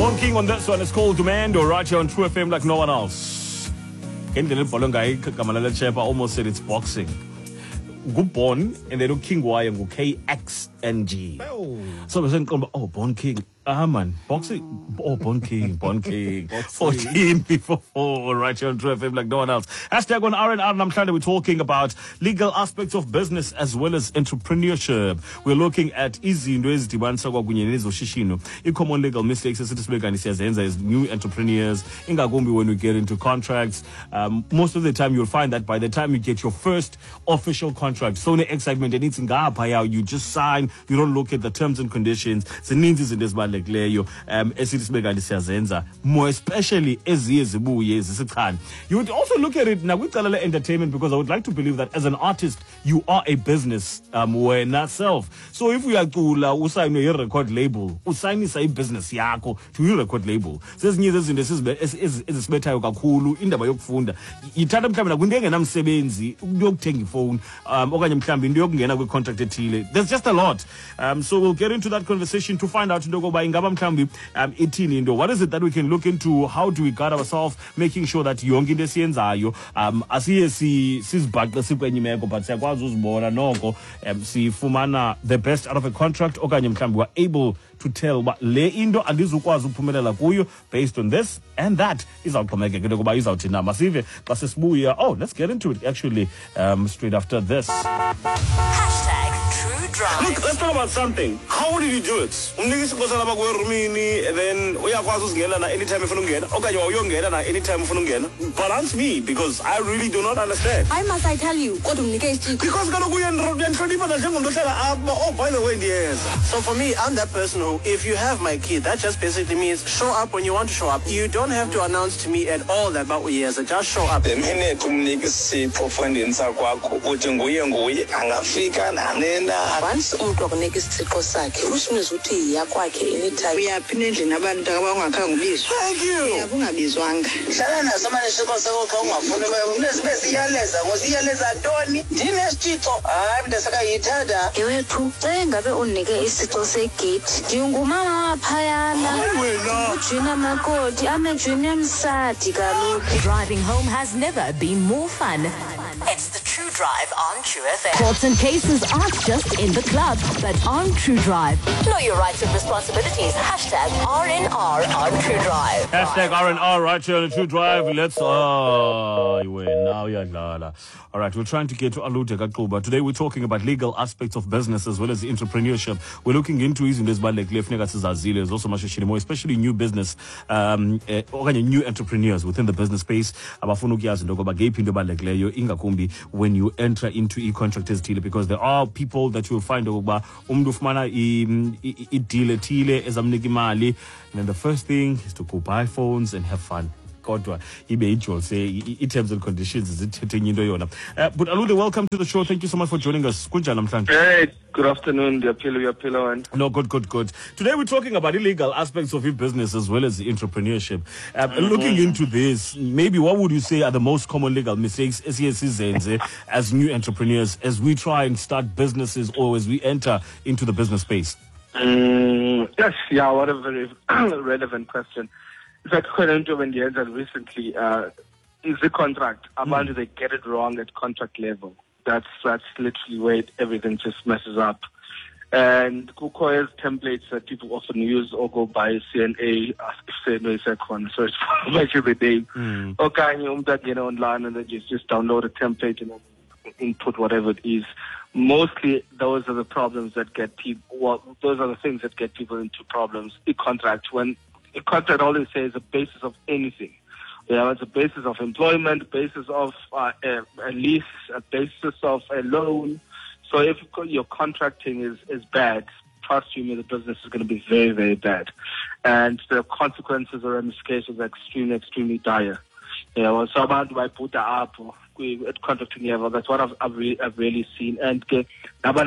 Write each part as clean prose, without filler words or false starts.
Born King on this one. It's called Demand, or right here on True FM like no one else. Chepa almost said it's boxing. Born and then King Y and KXNG. So we're saying, oh, Born King. Man, boxing. Oh, Born King. 14 before 4, right here on True FM like no one else. Hashtag on R&R, and I'm trying to be talking about legal aspects of business as well as entrepreneurship. We're looking at izinto ezidibanisa kwakunye nezoshishino. I-common legal mistakes esithisibekani siyazenza as new entrepreneurs. Ingakumbi when we get into contracts. Most of the time you'll find that by the time you get your first official contract, so the excitement and it's you just sign, you don't look at the terms and conditions. More especially as you would also look at it now with entertainment, because I would like to believe that as an artist you are a business when not self. So if we are to usign a record label, usign a business yako to your record label. Says this is better kakhulu indaba yokufunda. Ithatha mhlawumbe nakungeke namsebenzi ukuyokuthenga ifone okanye mhlawumbe into yokungena kwi contract ethile. There's just a lot. So we'll get into that conversation to find out what is it that we can look into? How do we guard ourselves, making sure that yonke into esiyenzayo asiye sizibhaqe sikwenye imeko but siyakwazi uzibona noko sifumana the best out of a contract okanye mhlawumbe we're able to tell uba le into andizukwazi ukuphumelela kuyo based on this and that. Izawuxhomekeka into yokuba izawuthi na masive xa sesibuya. Oh, let's get into it actually straight after this. Look, let's talk about something. How did you do it? And then anytime anytime balance me, because I really do not understand. Why must I tell you? Because oh, by the way, yes. So for me, I'm that person who, if you have my key, that just basically means show up when you want to show up. You don't have to announce to me at all that about yes, just show up. Once umuntu akunika isithixo sakhe usunezo uthi yakwakhe anytime uyaphinda endlini abantu abangakangubizwa. Thank you. Ungabizwanga hlala naso manje isithixo sakho xa ungafuni unesibe siyaleza ngosiyaleza ntoni ndinesithixo hayi ndasakayithanda ewethu xa ngabe unike isithixo segate ngingumama waphayana ujina makoti amejini emsadi kaloku. Driving home has never been more fun. It's the True Drive on True FM. Courts and cases aren't just in the club, but on True Drive. Know your rights and responsibilities. Hashtag RNR on True Drive. Hashtag RNR right here on True Drive. Let's now yadlala. All right, we're trying to get to Alude Kakuba. Today we're talking about legal aspects of business as well as entrepreneurship. We're looking into also especially new business, new entrepreneurs within the business space. When you enter into e-contractors deal, because there are people that you'll find deal and then the first thing is to go buy phones and have fun. Kodwa ibe say terms and conditions is it into yona. But Alude, welcome to the show. Thank you so much for joining us. Hey, good afternoon, Pillow. No, good. Today we're talking about illegal aspects of your business as well as entrepreneurship. Looking into this, maybe what would you say are the most common legal mistakes as new entrepreneurs as we try and start businesses or as we enter into the business space? Yes, what a very relevant question. In fact, when the answer recently is the contract. Abantu they get it wrong at contract level. That's literally where everything just messes up. And Kukoya's templates that people often use or go by CNA, CNA second, so it's like every day. Okay, you get online and then you just download a template and input whatever it is. Mostly, those are the problems that get people. Well, those are the things that get people into problems. A contract, when a contract always says a basis of anything. It's a basis of employment, a basis of a lease, a basis of a loan. So if your contracting is bad, trust me, the business is going to be very, very bad. And the consequences or ramifications are extremely dire. So about why put that up at contracting level, that's what I've really seen. And at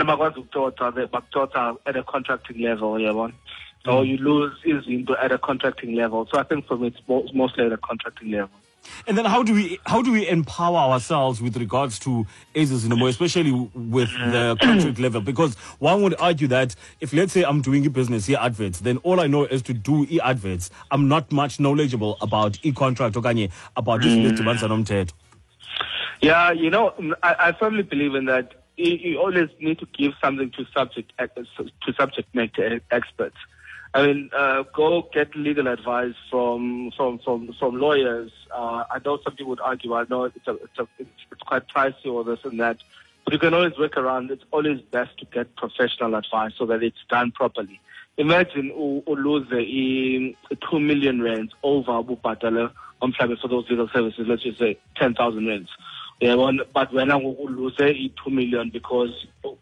a contracting level, so you lose is into at a contracting level. So I think for me it's mostly at a contracting level. And then how do we empower ourselves with regards to ACEs in a more, especially with the contract level? Because one would argue that if, let's say, I'm doing e-business, e-adverts, then all I know is to do e-adverts. I'm not much knowledgeable about e-contract or about this. Yeah, you know, I firmly believe in that. You always need to give something to subject matter experts. I mean, go get legal advice from lawyers. I know some people would argue, I know it's quite pricey or this and that, but you can always work around. It's always best to get professional advice so that it's done properly. Imagine you lose 2 million rands over Bupatala on for those legal services. Let's just say 10,000 rands. Yeah, but when I lose 2 million because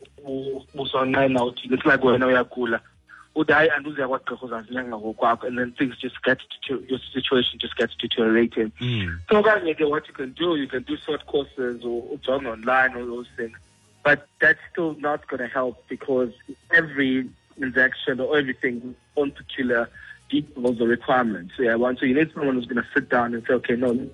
it's like when I cooler. And then things just get to your situation just gets deteriorating. So what you can do short courses or join online or those things, but that's still not going to help because every transaction or everything on particular details or requirements. So you need someone who's going to sit down and say, okay, no.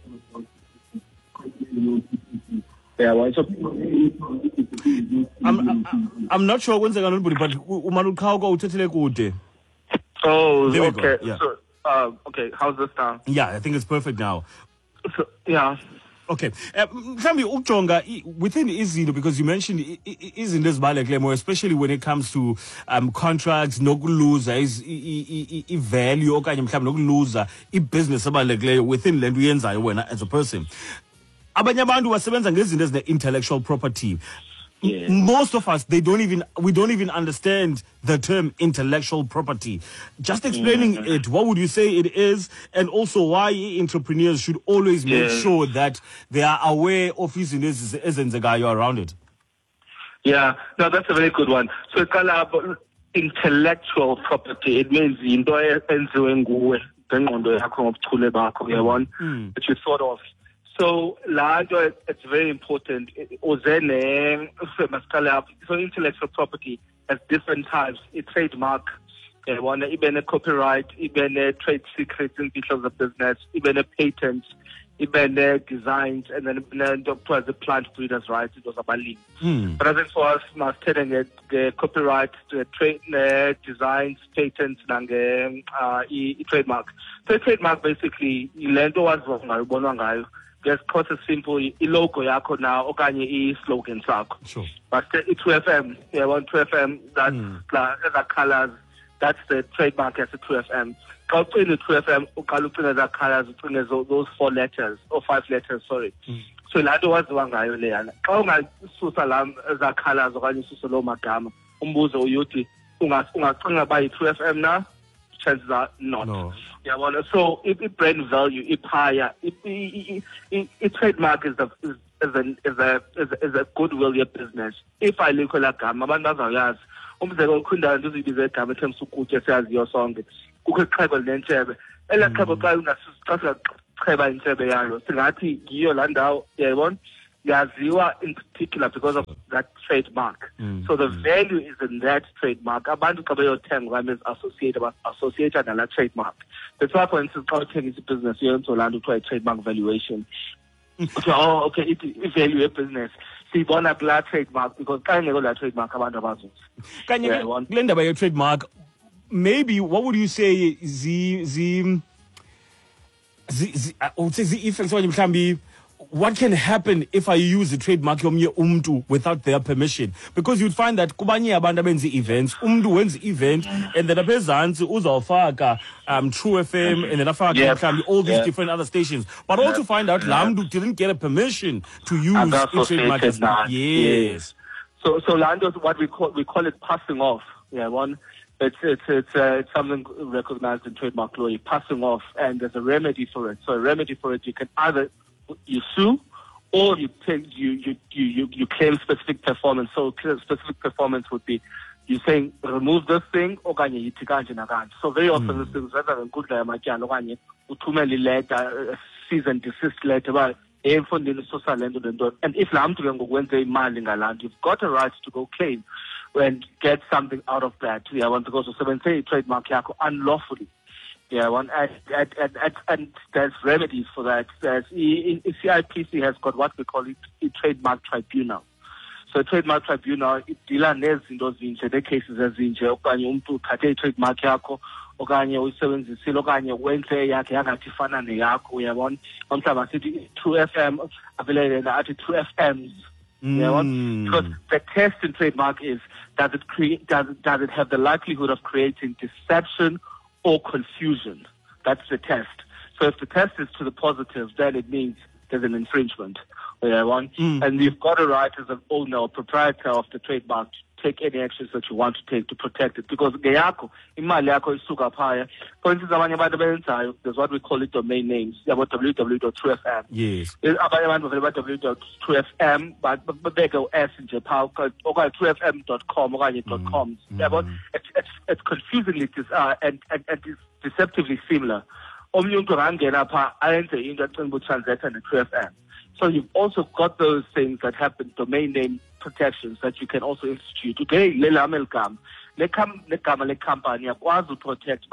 I'm not sure when's anybody, but oh, there we okay. Go. Yeah. So, okay, how's this now? Yeah, I think it's perfect now. So, yeah. Okay. Tell me, within Izinto, because you mentioned Izinto as especially when it comes to contracts, no lose value, no lose business within Lendu as a person. Abanye abantu basebenza ngezinto ezine-intellectual property. Yeah. Most of us, we don't even understand the term intellectual property. Just explaining it, what would you say it is, and also why entrepreneurs should always make sure that they are aware of izinto around it? Yeah, no, that's a very good one. So it's called intellectual property. It means into enziwe nguwe ngengqondo yakho ngobuchule bakho, uyabona, that you thought of. So, it's very important. So, intellectual property has different types. It's trademark, even a copyright, even a trade secrets in pieces of business, even a patent, even a designs, and then the plant breeders' rights. It was a balling. But I think for us, the copyright, the trade designs, patents, and trademark. So, trademark basically, land was just cause a simple logo yakho now okanye slogan sakho. Sure. But it's 2FM. Yeah, 2FM, that's colors, that's the trademark as a 2FM. Go to the 2FM, ukalucina the colors, those 4 letters or 5 letters, sorry. So lado was the one guy leyana. Xa ungasusala za colors okanye ususalo magama, umbuzo uyuthi ungacinga ba yi-2FM na? Chances are not. No. Yeah, well, so if brand value, if higher, if trademark is a goodwill your business. If I look like abantu bazawuyazi umzekelo ukhunda into uzibiza igama ethi ukutya siyaziyo sonke kukho iqhebo lentshebe ela qhebo xa ungasixheba intshebe yayo singathi yiyo laa ndawo uyayibona yaziwa in particular because of that trademark. So the value is in that trademark. Abantu xa beyothenga is associated nala trademark. That's why, for instance, xa uthenga business uyenza laa nto kuthiwa i-trademark valuation. Oh, okay, i-value business siyibona kulaa trademark because xa ingekho laa trademark abantu abazuzi. Kanye kule ndaba ye-trademark, maybe what would you say effects okanye mhlawumbi what can happen if I use the trademark yomnye umntu without their permission? Because you'd find that kubanye abantu abenza events, umntu wenza event, and then aphezantsi uzawufaka True FM, and then afaka all these different other stations. But also find out laa mntu didn't get a permission to use the trademark. Yes. So Lando is what we call it passing off. Yeah, one. It's something recognized in trademark law. You're passing off, and there's a remedy for it. So a remedy for it, you can either you sue, or you claim specific performance. So specific performance would be you saying remove this thing, okanye yithi kanje nakanje. So very often this is rather than good matyala okanye uthumele letter, cease and desist letter ba emfundini social lento lento. And if laa mntu ke ngokwenze imali ngalaa nto, you've got a right to go claim and get something out of that. Yeah, because usebenzise trademark yakho unlawfully. Yeah, and there's remedies for that. CIPC has got what we call it a trademark tribunal. So a trademark tribunal, it deals nezinto ezinje, the cases ezinje, okanye umuntu uthathe i-trademark yakho, okanye uyisebenzisile, okanye wenze yakhe yangathi ifana neyakho, uyabona. Omhlaba sithi True FM, avele athi True FMs. Because the test in trademark is, does it have the likelihood of creating deception or confusion? That's the test. So if the test is to the positive, then it means there's an infringement. And you've got a right as an owner or proprietor of the trademark to take any actions that you want to take to protect it. Because ngeyakho, imali yakho isuka phaya. For instance, abanye abantu abenzayo, there's what we call it domain names. About www.truefm. Yes. Abanye abantu vele www.truefm, but babeke u-s nje pha, okanye truefm.com, okanye .coms. It's confusingly and it's deceptively similar. Omnye umuntu angena pha ayenze into acinga transact and truefm. So you've also got those things that happen, domain name protections that you can also institute. Today, le company yakwazi to protect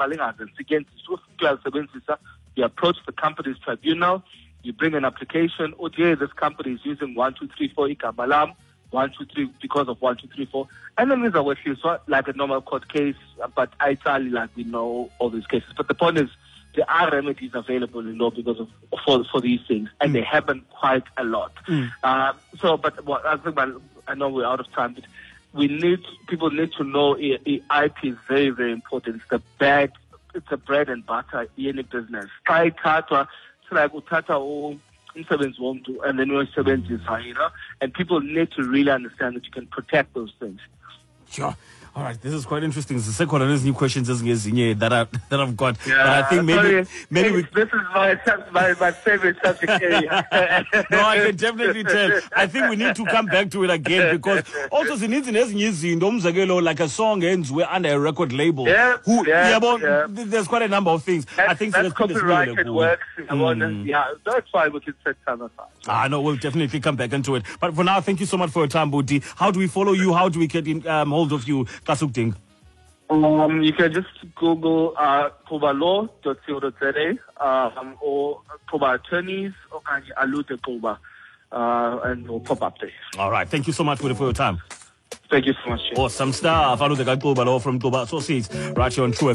you approach the company's tribunal, you bring an application, this company is using 1234 igama lam, 123 because of 1234, and then there's a like a normal court case, but I tell you, like we know all these cases. But the point is, there are remedies available in law because of for these things, and they happen quite a lot. I know we're out of time, but people need to know IP is very, very important. It's a bread and butter in a business. It's like umsebenzi womntu, and then uyisebenzisa, and people need to really understand that you can protect those things. Sure. All right, this is quite interesting. The second one is new questions that I've got. Yeah, but I think maybe this is my favorite subject area. No, I can definitely tell. I think we need to come back to it again, because also like a song ends we're under a record label. There's quite a number of things. I think that's copyrighted works. That's why we can set time aside. No, we'll definitely come back into it. But for now, thank you so much for your time, Buti. How do we follow you? How do we get in hold of you? You can just Google kubalaw.co.za or Kuba Attorneys or Alute Kuba, and we'll pop up there. All right. Thank you so much for your time. Thank you so much. Awesome stuff. Alute Kuba Law from Kuba Associates right here on True